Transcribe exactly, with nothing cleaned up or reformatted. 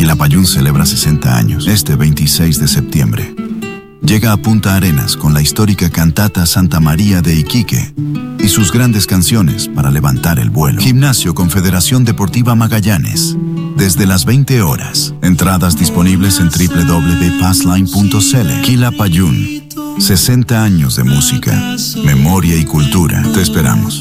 Quilapayún celebra sesenta años este veintiséis de septiembre. Llega a Punta Arenas con la histórica cantata Santa María de Iquique y sus grandes canciones para levantar el vuelo. Gimnasio Confederación Deportiva Magallanes. Desde las veinte horas. Entradas disponibles en doble u doble u doble u punto passline punto c l. Quilapayún. sesenta años de música, memoria y cultura. Te esperamos.